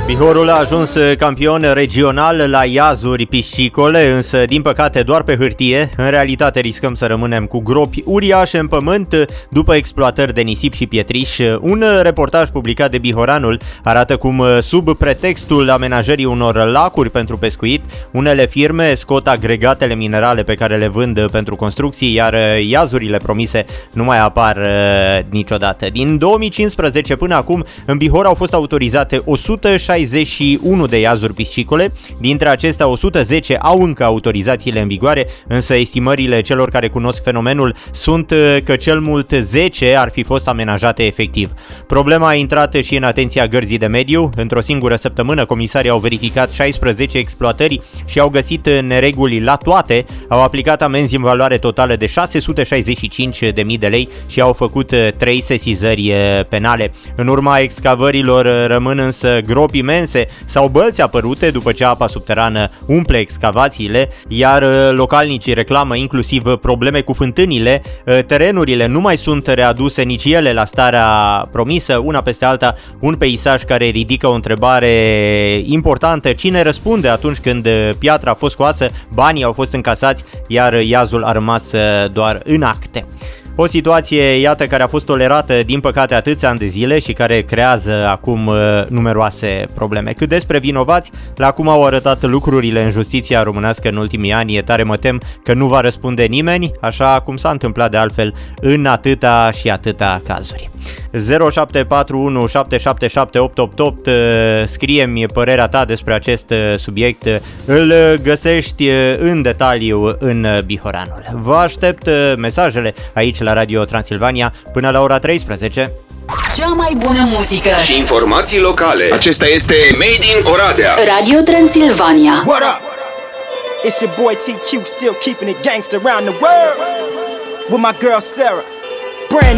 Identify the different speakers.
Speaker 1: Bihorul a ajuns campion regional la iazuri piscicole, însă din păcate doar pe hârtie. În realitate riscăm să rămânem cu gropi uriașe în pământ după exploatări de nisip și pietriș. Un reportaj publicat de Bihoranul arată cum, sub pretextul amenajării unor lacuri pentru pescuit, unele firme scot agregatele minerale pe care le vând pentru construcții, iar iazurile promise nu mai apar niciodată. Din 2015 până acum, în Bihor au fost autorizate 161 de iazuri piscicole, dintre acestea 110 au încă autorizațiile în vigoare, însă estimările celor care cunosc fenomenul sunt că cel mult 10 ar fi fost amenajate efectiv. Problema a intrat și în atenția Gărzii de Mediu. Într-o singură săptămână, comisarii au verificat 16 exploatări și au găsit nereguli la toate, au aplicat amenzi în valoare totală de 665.000 de lei și au făcut 3 sesizări penale. În urma excavărilor rămân însă gropi imense sau bălți apărute după ce apa subterană umple excavațiile, iar localnicii reclamă inclusiv probleme cu fântânile. Terenurile nu mai sunt readuse nici ele la starea promisă. Una peste alta, un peisaj care ridică o întrebare importantă: cine răspunde atunci când piatra a fost scoasă, banii au fost încasați, iar iazul a rămas doar în acte? O situație, iată, care a fost tolerată, din păcate, atâția ani de zile și care creează acum numeroase probleme. Cât despre vinovați, la cum au arătat lucrurile în justiția românească în ultimii ani, e tare mă tem că nu va răspunde nimeni, așa cum s-a întâmplat de altfel în atâta și atâta cazuri. 0741 777 888, scrie-mi părerea ta despre acest subiect, îl găsești în detaliu în Bihoranul. Vă aștept mesajele aici la Radio Transilvania până la ora 13.
Speaker 2: Cea mai bună muzică
Speaker 3: și informații locale. Acesta este Made in Oradea.
Speaker 2: Radio Transilvania.
Speaker 4: What up? It's your boy TQ, still keeping it gangster around the world with my girl Sarah. Brand